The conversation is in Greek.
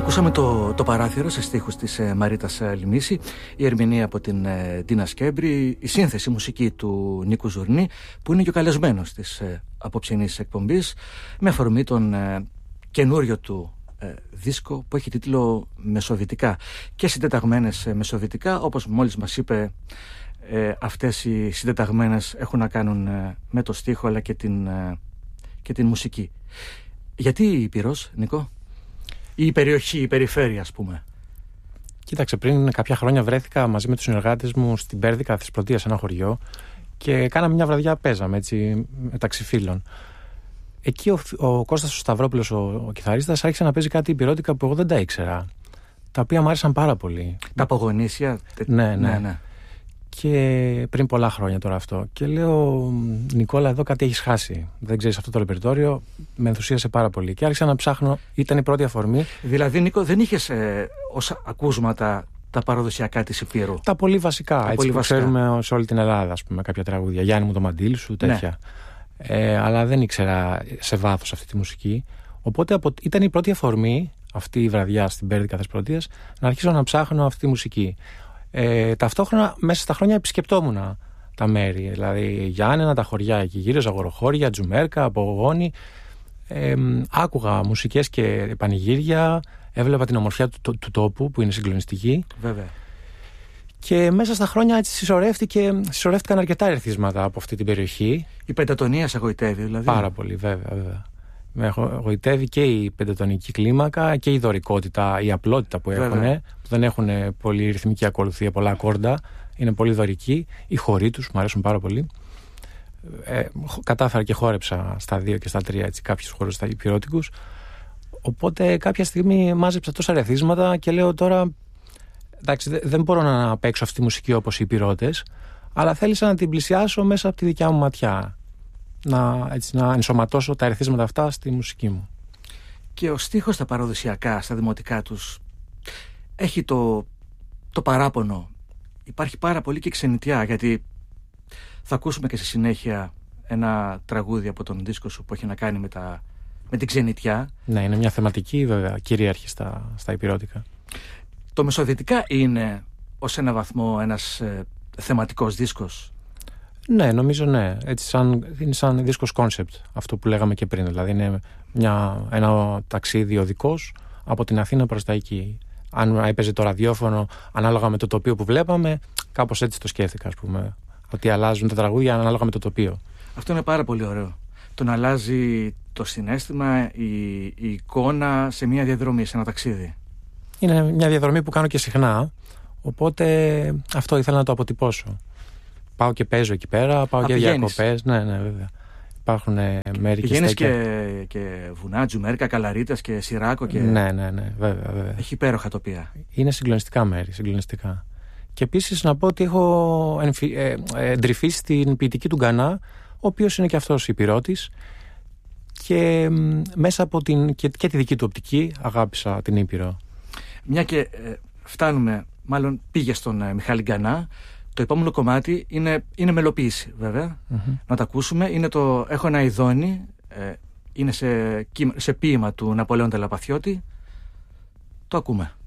Ακούσαμε το παράθυρο σε στίχους της Μαρίτας Λιμίση, η ερμηνεία από την Ντίνα Σκέμπρη, η σύνθεση μουσική του Νίκου Ζουρνή, που είναι και ο καλεσμένος της απόψινής εκπομπής, με αφορμή τον καινούριο του δίσκο που έχει τίτλο Μεσοβυτικά και συντεταγμένες μεσοβυτικά. Όπως μόλις μας είπε, αυτές οι συντεταγμένες έχουν να κάνουν με το στίχο αλλά και την μουσική. Γιατί η Ήπειρος, Νικό? Η περιοχή, η περιφέρεια, ας πούμε. Κοίταξε, πριν κάποια χρόνια βρέθηκα μαζί με τους συνεργάτες μου στην Πέρδικα Θεσπρωτεία, σε ένα χωριό, και κάναμε μια βραδιά, παίζαμε έτσι μεταξύ φίλων. Εκεί ο Κώστας ο Σταυρόπουλος, ο κιθαρίστας, άρχισε να παίζει κάτι υπηρώτικα που εγώ δεν τα ήξερα, τα οποία μου άρεσαν πάρα πολύ. Τα απογονήσια. Ναι. Και πριν πολλά χρόνια τώρα αυτό. Και λέω, Νικόλα, εδώ κάτι έχεις χάσει. Δεν ξέρεις αυτό το ρεπερτόριο. Με ενθουσίασε πάρα πολύ. Και άρχισα να ψάχνω. Ήταν η πρώτη αφορμή. Δηλαδή, Νίκο, δεν είχες ως ακούσματα τα παραδοσιακά της Υπήρου? Τα πολύ βασικά. Έτσι που ξέρουμε σε όλη την Ελλάδα, ας πούμε, κάποια τραγούδια. Γιάννη μου το μαντίλι σου, τέτοια. Ναι. Αλλά δεν ήξερα σε βάθος αυτή τη μουσική. Οπότε ήταν η πρώτη αφορμή, αυτή η βραδιά στην Πέρδικα Θεσπρωτείας, να αρχίσω να ψάχνω αυτή τη μουσική. Ταυτόχρονα μέσα στα χρόνια επισκεπτόμουν τα μέρη, δηλαδή Γιάννενα, τα χωριά εκεί γύρω, Ζαγοροχώρια, Τζουμέρκα, Απογόνη. Άκουγα μουσικές και πανηγύρια, έβλεπα την ομορφιά του τόπου που είναι συγκλονιστική. Βέβαια. Και μέσα στα χρόνια έτσι συσσωρεύτηκαν αρκετά ερεθίσματα από αυτή την περιοχή. Η πεντατονία σε εγωιτεύει, δηλαδή? Πάρα πολύ, βέβαια. Με εγωιτεύει και η πεντατονική κλίμακα και η δωρικότητα, η απλότητα που έχουν, που δεν έχουν πολύ ρυθμική ακολουθία, πολλά ακόρντα, είναι πολύ δωρικοί. Οι χοροί τους μου αρέσουν πάρα πολύ. Κατάφερα και χόρεψα στα 2 και στα 3 έτσι, κάποιους χώρους στα υπηρώτικους. Οπότε κάποια στιγμή μάζεψα τόσα ερεθίσματα και λέω τώρα, εντάξει, δεν μπορώ να παίξω αυτή τη μουσική όπως οι υπηρώτες, αλλά θέλησα να την πλησιάσω μέσα από τη δικιά μου ματιά. Να ενσωματώσω τα ερεθίσματα αυτά στη μουσική μου. Και ο στίχος στα παραδοσιακά, στα δημοτικά τους, έχει το παράπονο. Υπάρχει πάρα πολύ και ξενιτιά, γιατί θα ακούσουμε και στη συνέχεια ένα τραγούδι από τον δίσκο σου που έχει να κάνει με την ξενιτιά. Ναι, είναι μια θεματική βέβαια κυρίαρχη στα υπηρώτικα. Το Μεσοβυτικά είναι ως ένα βαθμό ένας θεματικός δίσκος? Ναι, νομίζω ναι. Έτσι, είναι σαν δίσκος concept, αυτό που λέγαμε και πριν. Δηλαδή είναι ένα ταξίδι οδικός από την Αθήνα προς τα εκεί. Αν έπαιζε το ραδιόφωνο ανάλογα με το τοπίο που βλέπαμε, κάπως έτσι το σκέφτηκα, ας πούμε. Ότι αλλάζουν τα τραγούδια ανάλογα με το τοπίο. Αυτό είναι πάρα πολύ ωραίο. Το να αλλάζει το συναίσθημα, η εικόνα σε μια διαδρομή, σε ένα ταξίδι. Είναι μια διαδρομή που κάνω και συχνά, οπότε αυτό ήθελα να το αποτυπώσω. Πάω και παίζω εκεί πέρα, πάω και διακοπές. Ναι, βέβαια. Υπάρχουν μέρη και πηγαίνεις και βουνά, Τζουμέρκα, Καλαρίτας και Σιράκο. Ναι, βέβαια. Έχει υπέροχα τοπία. Είναι συγκλονιστικά μέρη, συγκλονιστικά. Και επίσης να πω ότι έχω εντρυφήσει στην ποιητική του Γκανά, ο οποίος είναι και αυτός υπηρώτης, και μέσα από και τη δική του οπτική αγάπησα την Ήπειρο. Μια και φτάνουμε, μάλλον πήγε στον Μιχάλη Γκανά. Το επόμενο κομμάτι είναι μελοποίηση, βέβαια. Να το ακούσουμε. Είναι το «Έχω ένα ειδόνι». Είναι σε ποίημα του Ναπολέον Τελαπαθιώτη. Το ακούμε.